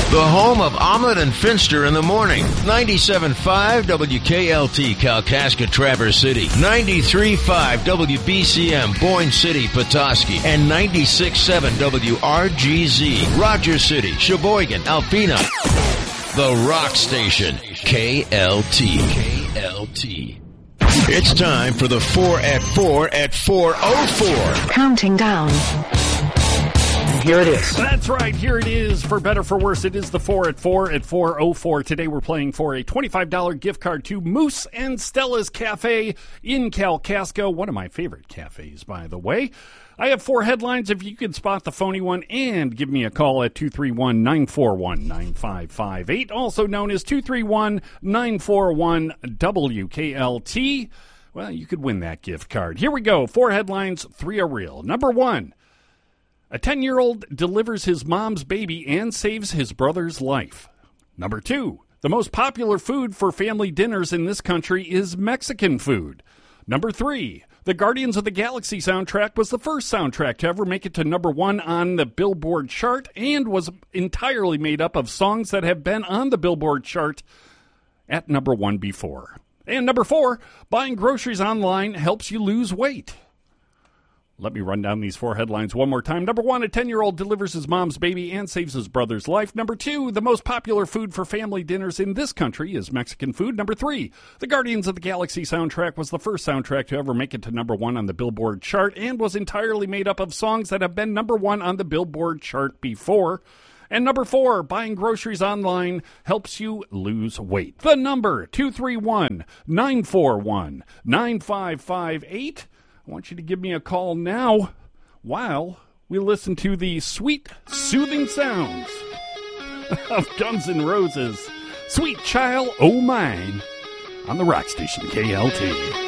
The home of Omelet and Finster in the morning. 97.5 WKLT, Kalkaska, Traverse City. 93.5 WBCM, Boyne City, Petoskey. And 96.7 WRGZ, Rogers City, Sheboygan, Alpena. The Rock Station, KLT. KLT. It's time for the 4 at 4 at 4:04. Counting down. Here it is. That's right. Here it is. For better, for worse, it is the 4 at 4 at 4:04. Today we're playing for a $25 gift card to Moose and Stella's Cafe in Kalkaska. One of my favorite cafes, by the way. I have 4 headlines. If you could spot the phony one and give me a call at 231-941-9558, also known as 231-941-WKLT, well, you could win that gift card. Here we go. 4 headlines, 3 are real. Number 1. A 10-year-old delivers his mom's baby and saves his brother's life. Number 2. The most popular food for family dinners in this country is Mexican food. Number 3. The Guardians of the Galaxy soundtrack was the first soundtrack to ever make it to number 1 on the Billboard chart and was entirely made up of songs that have been on the Billboard chart at number 1 before. And number 4. Buying groceries online helps you lose weight. Let me run down these 4 headlines one more time. Number 1, a 10-year-old delivers his mom's baby and saves his brother's life. Number 2, the most popular food for family dinners in this country is Mexican food. Number 3, the Guardians of the Galaxy soundtrack was the first soundtrack to ever make it to number 1 on the Billboard chart and was entirely made up of songs that have been number 1 on the Billboard chart before. And number 4, buying groceries online helps you lose weight. The number, 231-941-9558. I want you to give me a call now while we listen to the sweet, soothing sounds of Guns N' Roses' Sweet Child O' Mine on the Rock Station KLT.